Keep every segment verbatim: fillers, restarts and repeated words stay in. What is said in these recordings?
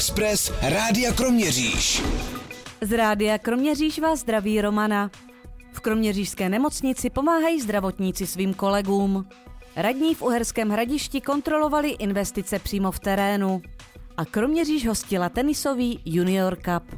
Express Rádia Kroměříž. Z Rádia Kroměříž vás zdraví Romana. V kroměřížské nemocnici pomáhají zdravotníci svým kolegům. Radní v Uherském Hradišti kontrolovali investice přímo v terénu. A Kroměříž hostila tenisový Junior Cup.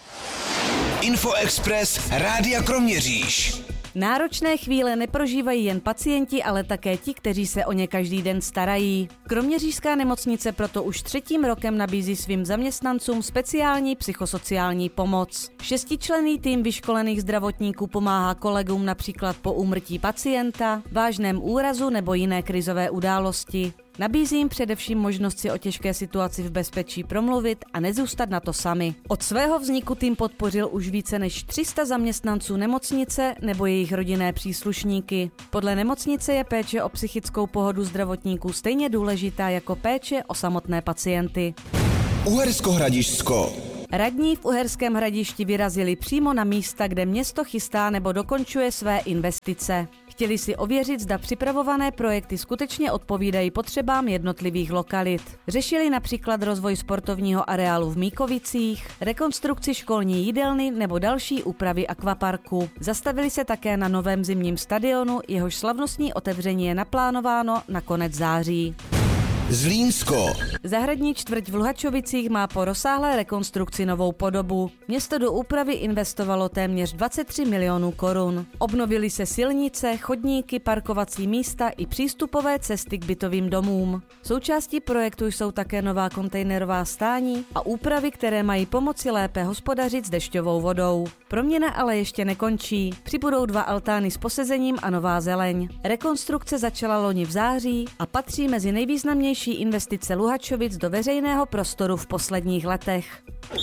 Info Express Rádia Kroměříž. Náročné chvíle neprožívají jen pacienti, ale také ti, kteří se o ně každý den starají. Kroměřížská nemocnice proto už třetím rokem nabízí svým zaměstnancům speciální psychosociální pomoc. Šestičlenný tým vyškolených zdravotníků pomáhá kolegům například po úmrtí pacienta, vážném úrazu nebo jiné krizové události. Nabízí jim především možnost si o těžké situaci v bezpečí promluvit a nezůstat na to sami. Od svého vzniku tým podpořil už více než tři sta zaměstnanců nemocnice nebo jejich rodinné příslušníky. Podle nemocnice je péče o psychickou pohodu zdravotníků stejně důležitá jako péče o samotné pacienty. Uhersko-Hradišťsko. Radní v Uherském Hradišti vyrazili přímo na místa, kde město chystá nebo dokončuje své investice. Chtěli si ověřit, zda připravované projekty skutečně odpovídají potřebám jednotlivých lokalit. Řešili například rozvoj sportovního areálu v Míkovicích, rekonstrukci školní jídelny nebo další úpravy akvaparku. Zastavili se také na novém zimním stadionu, jehož slavnostní otevření je naplánováno na konec září. Zlínsko. Zahradní čtvrť v Luhačovicích má po rozsáhlé rekonstrukci novou podobu. Město do úpravy investovalo téměř dvacet tři milionů korun. Obnovily se silnice, chodníky, parkovací místa i přístupové cesty k bytovým domům. Součástí projektu jsou také nová kontejnerová stání a úpravy, které mají pomoci lépe hospodařit s dešťovou vodou. Proměna ale ještě nekončí. Přibudou dva altány s posezením a nová zeleň. Rekonstrukce začala loni v září a patří mezi nejvýznamnější investice Luhačovic do veřejného prostoru v posledních letech.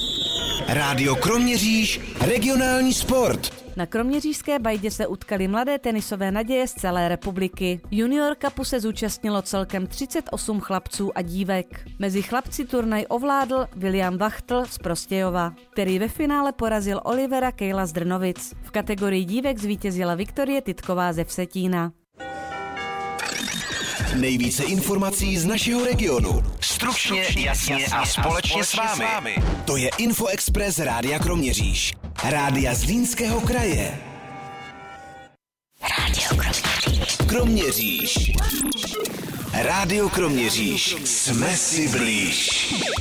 Rádio Kroměříž, regionální sport. Na kroměřížské bajdě se utkali mladé tenisové naděje z celé republiky. Junior Cupu se zúčastnilo celkem třicet osm chlapců a dívek. Mezi chlapci turnaj ovládl William Wachtl z Prostějova, který ve finále porazil Olivera Kejla z Drnovic. V kategorii dívek zvítězila Viktorie Titková ze Vsetína. Nejvíce informací z našeho regionu. Stručně, jasně a společně s vámi. To je Info Express Rádia Kroměříž. Rádia Zlínského kraje. Rádio Kroměříž. Kroměříž. Rádio Kroměříž. Jsme si blíž.